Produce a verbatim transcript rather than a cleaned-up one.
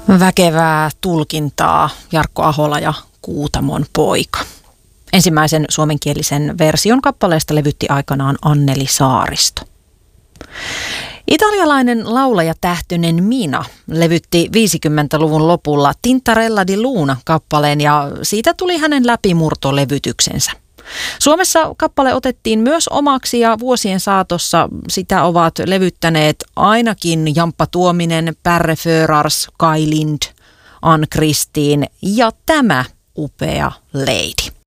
Väkevää tulkintaa Jarkko Ahola ja Kuutamon poika. Ensimmäisen suomenkielisen version kappaleesta levytti aikanaan Anneli Saaristo. Italialainen laulajatähtöinen Mina levytti viisikymmentäluvun lopulla Tintarella di Luna -kappaleen ja siitä tuli hänen läpimurtolevytyksensä. Suomessa kappale otettiin myös omaksi ja vuosien saatossa sitä ovat levyttäneet ainakin Jamppa Tuominen, Pärre Förars, Kai Lind, Ann Kristiin ja tämä upea lady.